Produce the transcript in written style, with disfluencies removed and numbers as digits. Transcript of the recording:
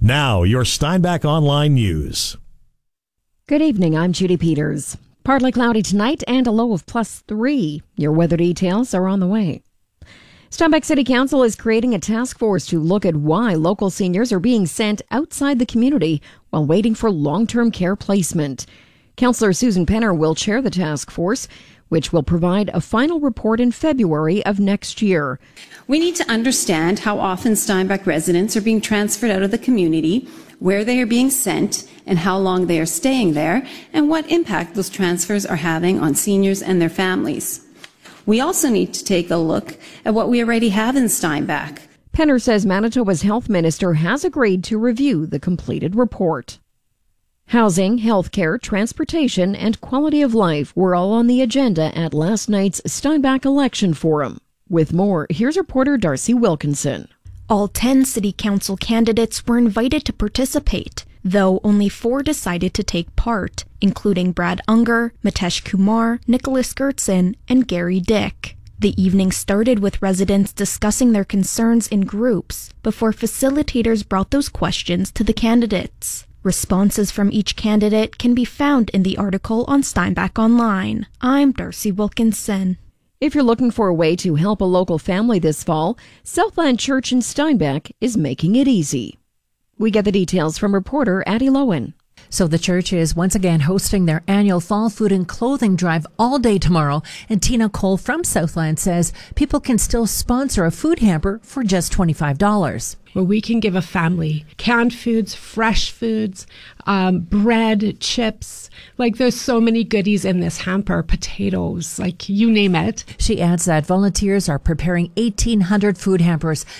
Now, your Steinbach Online News. Good evening, I'm Judy Peters. Partly cloudy tonight and a low of +3. Your weather details are on the way. Steinbach City Council is creating a task force to look at why local seniors are being sent outside the community while waiting for long-term care placement. Councillor Susan Penner will chair the task force, which will provide a final report in February of next year. We need to understand how often Steinbach residents are being transferred out of the community, where they are being sent, and how long they are staying there, and what impact those transfers are having on seniors and their families. We also need to take a look at what we already have in Steinbach. Penner says Manitoba's health minister has agreed to review the completed report. Housing, healthcare, transportation, and quality of life were all on the agenda at last night's Steinbach Election Forum. With more, here's reporter Darcy Wilkinson. All 10 city council candidates were invited to participate, though only 4 decided to take part, including Brad Unger, Mitesh Kumar, Nicholas Gertson, and Gary Dick. The evening started with residents discussing their concerns in groups before facilitators brought those questions to the candidates. Responses from each candidate can be found in the article on Steinbach Online. I'm Darcy Wilkinson. If you're looking for a way to help a local family this fall, Southland Church in Steinbach is making it easy. We get the details from reporter Addie Lowen. So the church is once again hosting their annual fall food and clothing drive all day tomorrow. And Tina Cole from Southland says people can still sponsor a food hamper for just $25. Where we can give a family canned foods, fresh foods, bread, chips. Like there's so many goodies in this hamper, potatoes, like you name it. She adds that volunteers are preparing 1,800 food hampers